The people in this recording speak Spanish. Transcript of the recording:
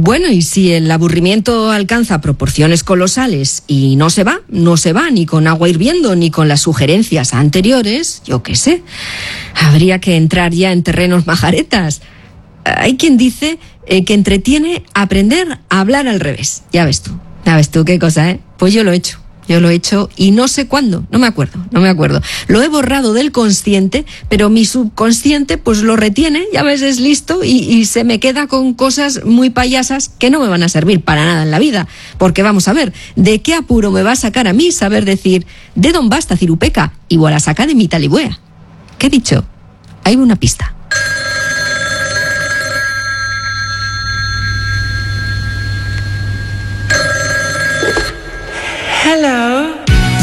Bueno, y si el aburrimiento alcanza proporciones colosales y no se va ni con agua hirviendo ni con las sugerencias anteriores, yo qué sé, habría que entrar ya en terrenos majaretas. Hay quien dice que entretiene aprender a hablar al revés. Ya ves tú qué cosa, ¿eh? Pues yo lo he hecho y no sé cuándo, no me acuerdo. Lo he borrado del consciente, pero mi subconsciente pues lo retiene, ya ves, es listo y se me queda con cosas muy payasas que no me van a servir para nada en la vida. Porque vamos a ver, ¿de qué apuro me va a sacar a mí saber decir de don basta cirupeca y la saca de mi talibuea? ¿Qué he dicho? Hay una pista. Hello.